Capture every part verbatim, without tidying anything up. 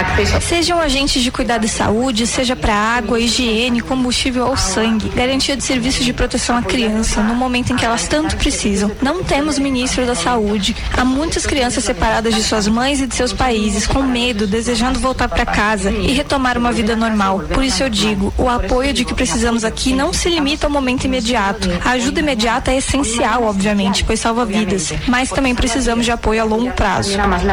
Sejam agentes de cuidado e saúde, seja para água, higiene, combustível ou sangue. Garantia de serviços de proteção à criança, no momento em que elas tanto precisam. Não temos ministro da saúde. Há muitas crianças separadas de suas mães e de seus países, com medo, desejando voltar para casa e retomar uma vida normal. Por isso eu digo, o apoio de que precisamos aqui não se limita ao momento imediato. A ajuda imediata é essencial, obviamente, pois salva vidas, mas também precisamos de apoio a longo prazo.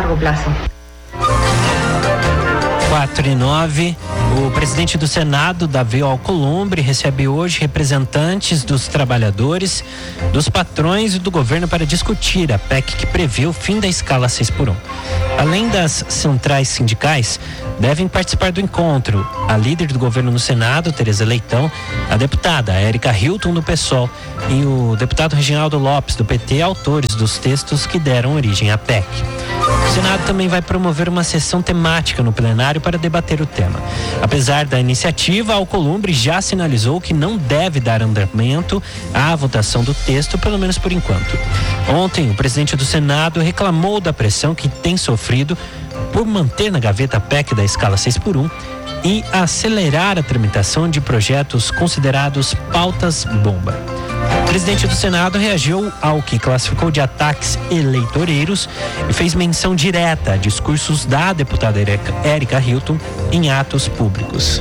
quatro e nove. O presidente do Senado, Davi Alcolumbre, recebe hoje representantes dos trabalhadores, dos patrões e do governo para discutir a P E C que prevê o fim da escala seis por um. Além das centrais sindicais, devem participar do encontro a líder do governo no Senado, Tereza Leitão, a deputada Érica Hilton, do PSOL, e o deputado Reginaldo Lopes, do P T, autores dos textos que deram origem à P E C. O Senado também vai promover uma sessão temática no plenário para debater o tema. Apesar da iniciativa, Alcolumbre já sinalizou que não deve dar andamento à votação do texto, pelo menos por enquanto. Ontem, o presidente do Senado reclamou da pressão que tem sofrido por manter na gaveta a P E C da escala seis por um e acelerar a tramitação de projetos considerados pautas-bomba. O presidente do Senado reagiu ao que classificou de ataques eleitoreiros e fez menção direta a discursos da deputada Érica Hilton em atos públicos.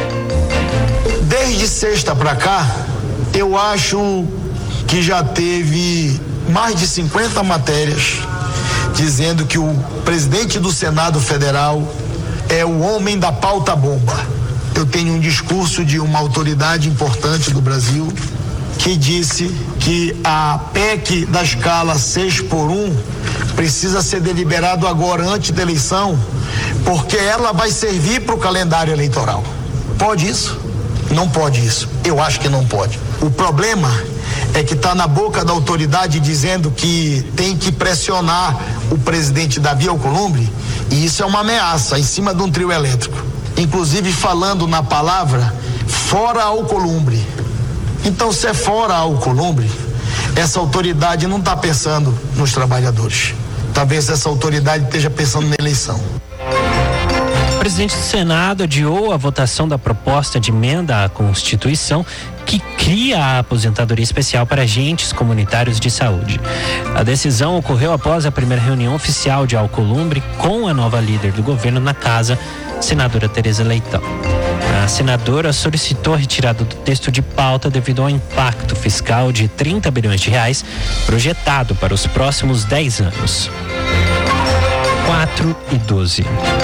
Desde sexta para cá, eu acho que já teve mais de cinquenta matérias dizendo que o presidente do Senado Federal é o homem da pauta bomba. Eu tenho um discurso de uma autoridade importante do Brasil que disse que a P E C da escala seis por um precisa ser deliberado agora antes da eleição, porque ela vai servir para o calendário eleitoral. Pode isso? Não pode isso. Eu acho que não pode. O problema é que está na boca da autoridade dizendo que tem que pressionar o presidente Davi Alcolumbre, e isso é uma ameaça em cima de um trio elétrico, inclusive falando na palavra fora Alcolumbre. Então, se é fora Alcolumbre, essa autoridade não está pensando nos trabalhadores. Talvez essa autoridade esteja pensando na eleição. O presidente do Senado adiou a votação da proposta de emenda à Constituição que cria a aposentadoria especial para agentes comunitários de saúde. A decisão ocorreu após a primeira reunião oficial de Alcolumbre com a nova líder do governo na casa, senadora Tereza Leitão. A senadora solicitou a retirada do texto de pauta devido ao impacto fiscal de trinta bilhões de reais projetado para os próximos dez anos. quatro e doze.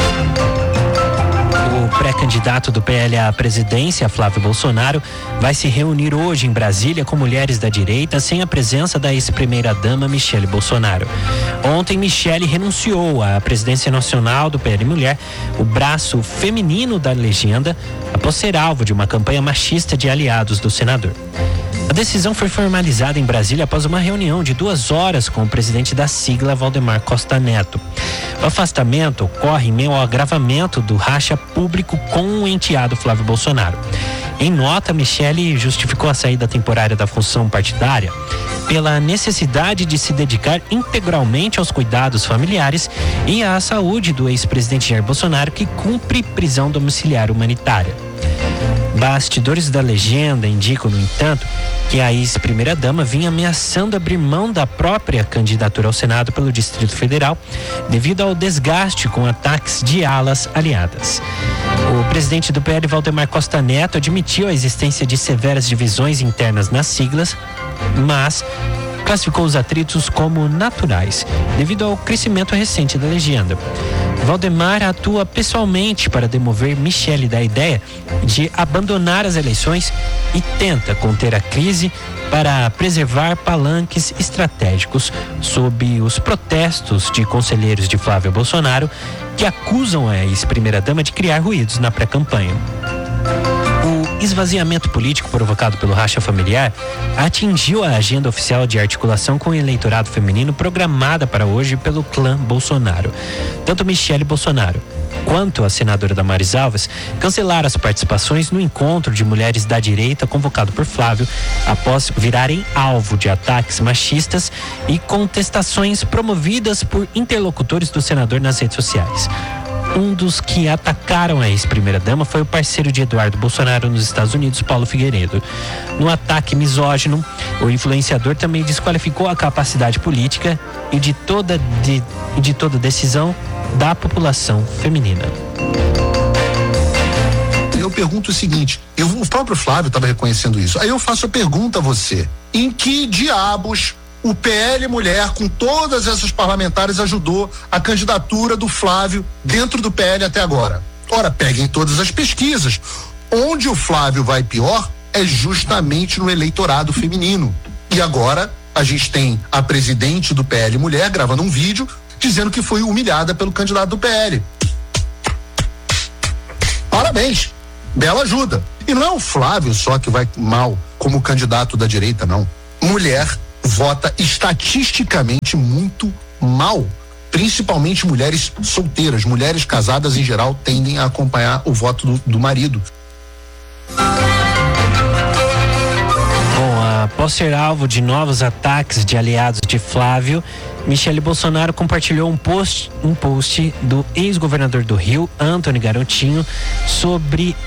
O pré-candidato do P L à presidência, Flávio Bolsonaro, vai se reunir hoje em Brasília com mulheres da direita sem a presença da ex-primeira-dama Michele Bolsonaro. Ontem, Michele renunciou à presidência nacional do P L Mulher, o braço feminino da legenda, após ser alvo de uma campanha machista de aliados do senador. A decisão foi formalizada em Brasília após uma reunião de duas horas com o presidente da sigla, Valdemar Costa Neto. O afastamento ocorre em meio ao agravamento do racha público com o enteado Flávio Bolsonaro. Em nota, Michele justificou a saída temporária da função partidária pela necessidade de se dedicar integralmente aos cuidados familiares e à saúde do ex-presidente Jair Bolsonaro, que cumpre prisão domiciliar humanitária. Bastidores da legenda indicam, no entanto, que a ex-primeira-dama vinha ameaçando abrir mão da própria candidatura ao Senado pelo Distrito Federal devido ao desgaste com ataques de alas aliadas. O presidente do P L, Valdemar Costa Neto, admitiu a existência de severas divisões internas nas siglas, mas classificou os atritos como naturais, devido ao crescimento recente da legenda. Valdemar atua pessoalmente para demover Michele da ideia de abandonar as eleições e tenta conter a crise para preservar palanques estratégicos sob os protestos de conselheiros de Flávio Bolsonaro, que acusam a ex-primeira-dama de criar ruídos na pré-campanha. O esvaziamento político provocado pelo racha familiar atingiu a agenda oficial de articulação com o eleitorado feminino programada para hoje pelo clã Bolsonaro. Tanto Michele Bolsonaro quanto a senadora Damares Alves cancelaram as participações no encontro de mulheres da direita convocado por Flávio após virarem alvo de ataques machistas e contestações promovidas por interlocutores do senador nas redes sociais. Um dos que atacaram a ex-primeira-dama foi o parceiro de Eduardo Bolsonaro nos Estados Unidos, Paulo Figueiredo. No ataque misógino, o influenciador também desqualificou a capacidade política e de toda, de, de toda decisão da população feminina. Eu pergunto o seguinte, eu, o próprio Flávio estava reconhecendo isso. Aí eu faço a pergunta a você: em que diabos o P L Mulher, com todas essas parlamentares, ajudou a candidatura do Flávio dentro do P L até agora? Ora, peguem todas as pesquisas. Onde o Flávio vai pior é justamente no eleitorado feminino. E agora a gente tem a presidente do P L Mulher gravando um vídeo dizendo que foi humilhada pelo candidato do P L. Parabéns, bela ajuda. E não é o Flávio só que vai mal como candidato da direita, não. Mulher vota estatisticamente muito mal, principalmente mulheres solteiras. Mulheres casadas em geral tendem a acompanhar o voto do, do marido. Bom, após ser alvo de novos ataques de aliados de Flávio, Michele Bolsonaro compartilhou um post, um post do ex-governador do Rio, Antony Garotinho, sobre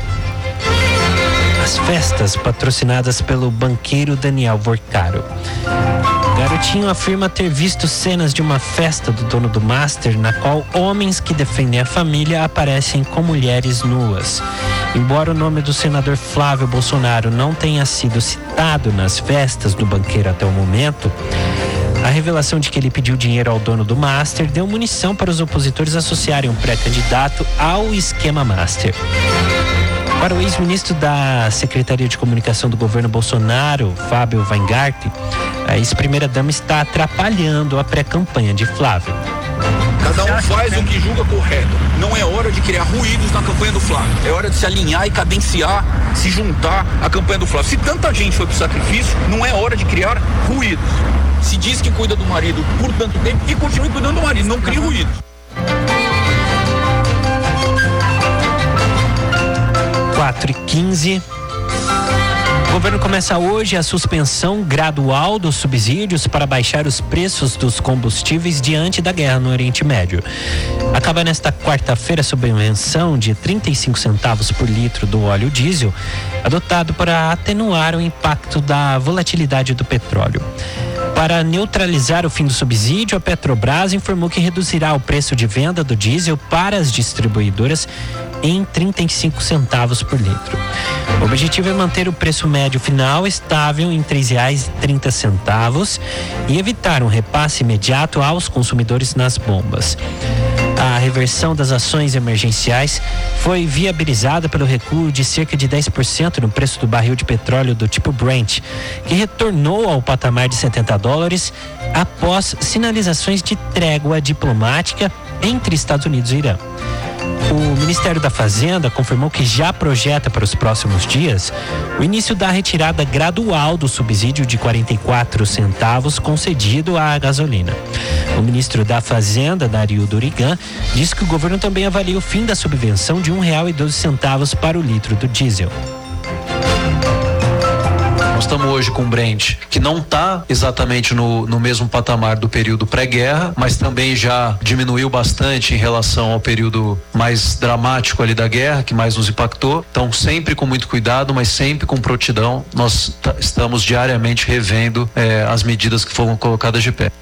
as festas patrocinadas pelo banqueiro Daniel Vorcaro. Garotinho afirma ter visto cenas de uma festa do dono do Master, na qual homens que defendem a família aparecem com mulheres nuas. Embora o nome do senador Flávio Bolsonaro não tenha sido citado nas festas do banqueiro até o momento, a revelação de que ele pediu dinheiro ao dono do Master deu munição para os opositores associarem um pré-candidato ao esquema Master. Para o ex-ministro da Secretaria de Comunicação do governo Bolsonaro, Fábio Weingarten, a ex-primeira-dama está atrapalhando a pré-campanha de Flávio. Cada um faz o que julga correto. Não é hora de criar ruídos na campanha do Flávio. É hora de se alinhar e cadenciar, se juntar à campanha do Flávio. Se tanta gente foi pro sacrifício, não é hora de criar ruídos. Se diz que cuida do marido por tanto tempo e continue cuidando do marido, não crie ruídos. quatro e quinze. O governo começa hoje a suspensão gradual dos subsídios para baixar os preços dos combustíveis diante da guerra no Oriente Médio. Acaba nesta quarta-feira a subvenção de trinta e cinco centavos por litro do óleo diesel, adotado para atenuar o impacto da volatilidade do petróleo. Para neutralizar o fim do subsídio, a Petrobras informou que reduzirá o preço de venda do diesel para as distribuidoras em trinta e cinco centavos por litro. O objetivo é manter o preço médio final estável em três reais e trinta centavos e evitar um repasse imediato aos consumidores nas bombas. A reversão das ações emergenciais foi viabilizada pelo recuo de cerca de dez por cento no preço do barril de petróleo do tipo Brent, que retornou ao patamar de setenta dólares após sinalizações de trégua diplomática entre Estados Unidos e Irã. O Ministério da Fazenda confirmou que já projeta para os próximos dias o início da retirada gradual do subsídio de quarenta e quatro centavos concedido à gasolina. O ministro da Fazenda, Dario Durigan, disse que o governo também avalia o fim da subvenção de um real e doze centavos para o litro do diesel. Nós estamos hoje com o Brent, que não está exatamente no, no mesmo patamar do período pré-guerra, mas também já diminuiu bastante em relação ao período mais dramático ali da guerra, que mais nos impactou. Então, sempre com muito cuidado, mas sempre com prontidão, nós t- estamos diariamente revendo eh, as medidas que foram colocadas de pé.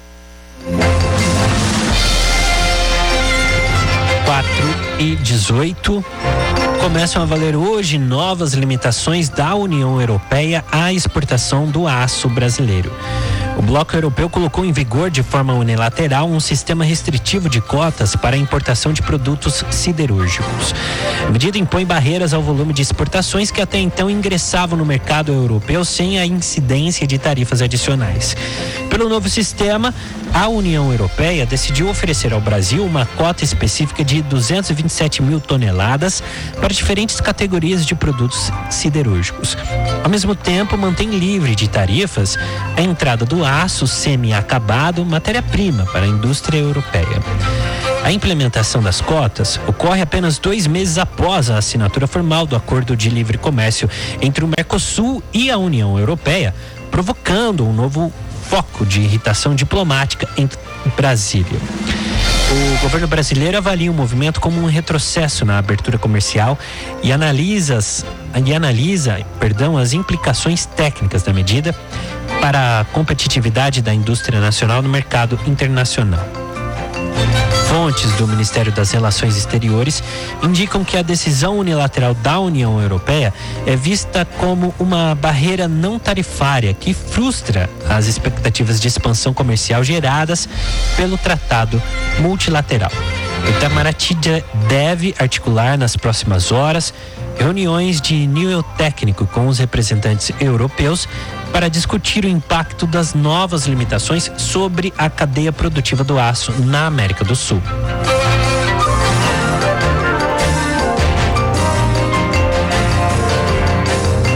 quatro e dezoito. Começam a valer hoje novas limitações da União Europeia à exportação do aço brasileiro. O bloco europeu colocou em vigor de forma unilateral um sistema restritivo de cotas para a importação de produtos siderúrgicos. A medida impõe barreiras ao volume de exportações que até então ingressavam no mercado europeu sem a incidência de tarifas adicionais. Pelo novo sistema, a União Europeia decidiu oferecer ao Brasil uma cota específica de duzentos e vinte e sete mil toneladas para diferentes categorias de produtos siderúrgicos. Ao mesmo tempo, mantém livre de tarifas a entrada do aço semi-acabado, matéria-prima para a indústria europeia. A implementação das cotas ocorre apenas dois meses após a assinatura formal do Acordo de Livre Comércio entre o Mercosul e a União Europeia, provocando um novo foco de irritação diplomática em Brasília. O governo brasileiro avalia o movimento como um retrocesso na abertura comercial e analisa, e analisa perdão, as implicações técnicas da medida para a competitividade da indústria nacional no mercado internacional. Fontes do Ministério das Relações Exteriores indicam que a decisão unilateral da União Europeia é vista como uma barreira não tarifária que frustra as expectativas de expansão comercial geradas pelo tratado multilateral. O Itamaraty deve articular nas próximas horas reuniões de nível técnico com os representantes europeus para discutir o impacto das novas limitações sobre a cadeia produtiva do aço na América do Sul.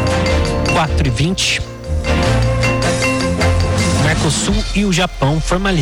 quatro e vinte. O Mercosul e o Japão formalizaram